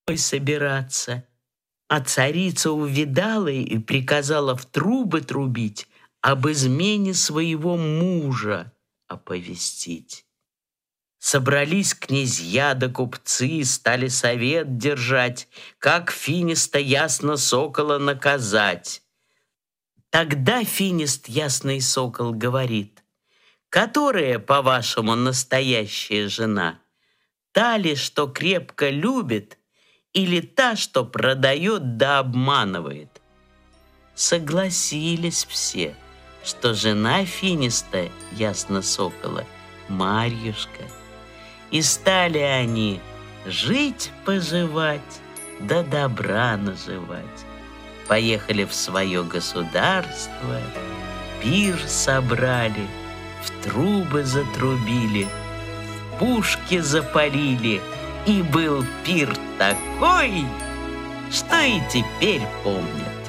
собираться. А царица увидала и приказала в трубы трубить, об измене своего мужа оповестить. Собрались князья да купцы, стали совет держать, как Финиста ясно сокола наказать. Тогда Финист ясный сокол говорит: «Которая, по-вашему, настоящая жена? Та ли, что крепко любит, или та, что продает да обманывает?» Согласились все, что жена Финиста, ясно сокола, Марьюшка. И стали они жить-поживать, да добра наживать. Поехали в свое государство, пир собрали, в трубы затрубили, в пушки запалили, и был пир такой, что и теперь помнят.